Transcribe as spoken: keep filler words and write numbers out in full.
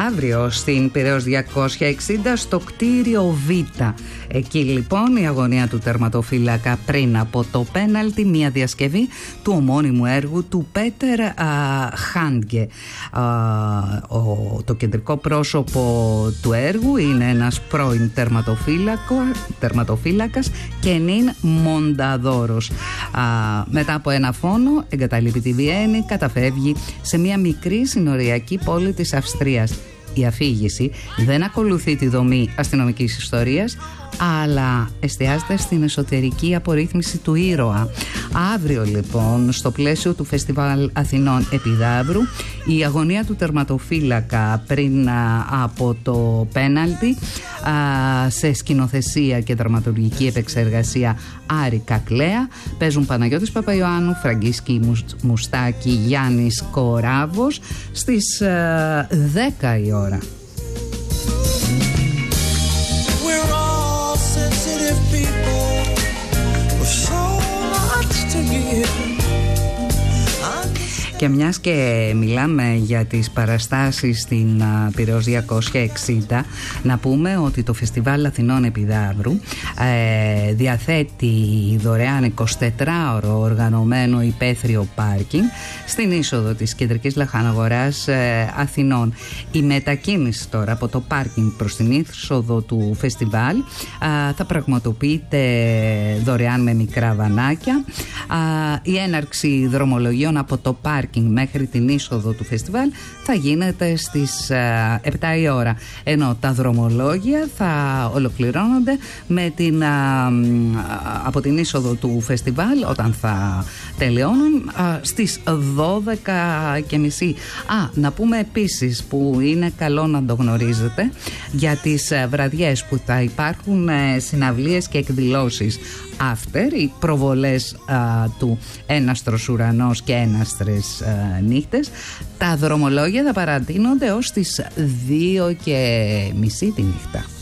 Αύριο στην Πειραιώς διακόσια εξήντα στο κτίριο Β. Εκεί λοιπόν η αγωνία του τερματοφύλακα πριν από το πέναλτι, μια διασκευή του ομώνυμου έργου του Πέτερ α, Χάντγκε. Α, ο, το κεντρικό πρόσωπο του έργου είναι ένας πρώην τερματοφύλακας και νυν Μονταδόρος. Α, μετά από ένα φόνο εγκαταλείπει τη Βιέννη, καταφεύγει σε μια μικρή συνοριακή πόλη της Αυστρίας. Η αφήγηση δεν ακολουθεί τη δομή αστυνομικής ιστορίας, αλλά εστιάζεται στην εσωτερική απορρίθμιση του ήρωα. Αύριο λοιπόν, στο πλαίσιο του Φεστιβάλ Αθηνών Επιδαύρου, η αγωνία του τερματοφύλακα πριν α, από το πέναλτι, α, σε σκηνοθεσία και δραματουργική επεξεργασία Άρη Κακλέα, παίζουν Παναγιώτης Παπαϊωάννου, Φραγκίσκη Μουστάκη, Γιάννης Κοράβος στις α, δέκα η ώρα. Και μιας και μιλάμε για τις παραστάσεις στην Πειραιώς διακόσια εξήντα, να πούμε ότι το Φεστιβάλ Αθηνών Επιδαύρου ε, διαθέτει δωρεάν εικοσιτετράωρο οργανωμένο υπαίθριο πάρκινγκ στην είσοδο της κεντρικής λαχαναγοράς ε, Αθηνών. Η μετακίνηση τώρα από το πάρκινγκ προς την είσοδο του φεστιβάλ ε, θα πραγματοποιείται δωρεάν με μικρά βανάκια. Ε, η έναρξη δρομολογίων από το πάρκινγκ μέχρι την είσοδο του φεστιβάλ θα γίνεται στις α, επτά η ώρα, ενώ τα δρομολόγια θα ολοκληρώνονται με την, α, α, από την είσοδο του φεστιβάλ, όταν θα τελειώνουν, α, στις δώδεκα και μισή. Α, να πούμε επίσης, που είναι καλό να το γνωρίζετε, για τις α, βραδιές που θα υπάρχουν α, συναυλίες και εκδηλώσεις after, οι προβολές α, του Έναστρος Ουρανός και Έναστρες α, νύχτες. Τα δρομολόγια θα παρατείνονται ως τις δύο και μισή τη νύχτα.